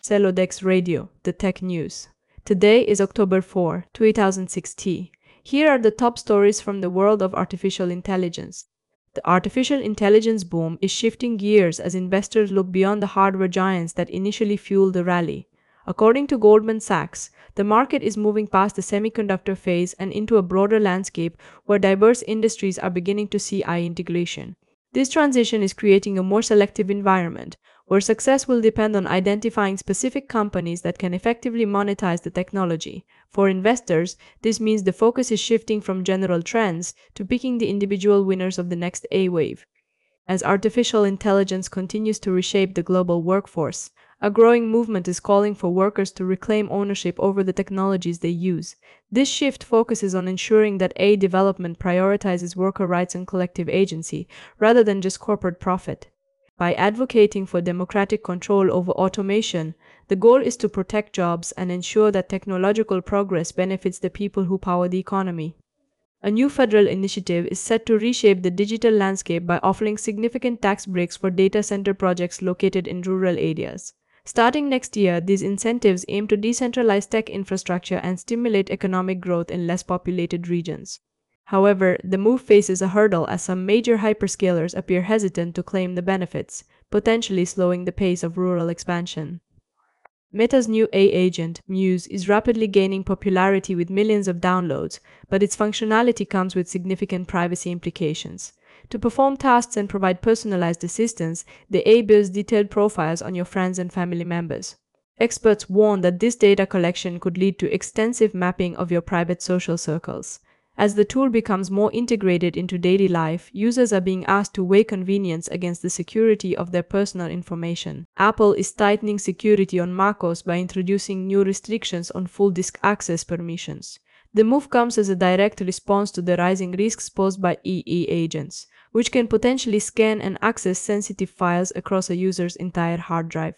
Celodex Radio, the tech news. Today is October 4, 2016. Here are the top stories from the world of artificial intelligence. The artificial intelligence boom is shifting gears as investors look beyond the hardware giants that initially fueled the rally. According to Goldman Sachs, the market is moving past the semiconductor phase and into a broader landscape where diverse industries are beginning to see AI integration. This transition is creating a more selective environment, where success will depend on identifying specific companies that can effectively monetize the technology. For investors, this means the focus is shifting from general trends to picking the individual winners of the next AI wave. As artificial intelligence continues to reshape the global workforce, a growing movement is calling for workers to reclaim ownership over the technologies they use. This shift focuses on ensuring that AI development prioritizes worker rights and collective agency, rather than just corporate profit. By advocating for democratic control over automation, the goal is to protect jobs and ensure that technological progress benefits the people who power the economy. A new federal initiative is set to reshape the digital landscape by offering significant tax breaks for data center projects located in rural areas. Starting next year, these incentives aim to decentralize tech infrastructure and stimulate economic growth in less populated regions. However, the move faces a hurdle as some major hyperscalers appear hesitant to claim the benefits, potentially slowing the pace of rural expansion. Meta's new AI agent, Muse, is rapidly gaining popularity with millions of downloads, but its functionality comes with significant privacy implications. To perform tasks and provide personalized assistance, the AI builds detailed profiles on your friends and family members. Experts warn that this data collection could lead to extensive mapping of your private social circles. As the tool becomes more integrated into daily life, users are being asked to weigh convenience against the security of their personal information. Apple is tightening security on macOS by introducing new restrictions on full disk access permissions. The move comes as a direct response to the rising risks posed by AI agents, which can potentially scan and access sensitive files across a user's entire hard drive.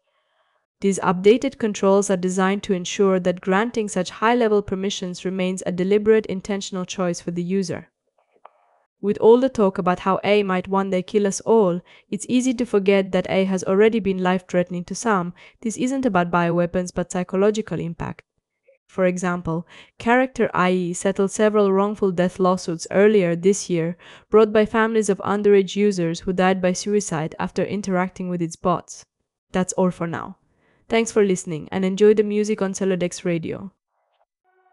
These updated controls are designed to ensure that granting such high-level permissions remains a deliberate, intentional choice for the user. With all the talk about how AI might one day kill us all, it's easy to forget that AI has already been life-threatening to some. This isn't about bioweapons but psychological impact. For example, Character.ie settled several wrongful death lawsuits earlier this year, brought by families of underage users who died by suicide after interacting with its bots. That's all for now. Thanks for listening and enjoy the music on Celodex Radio.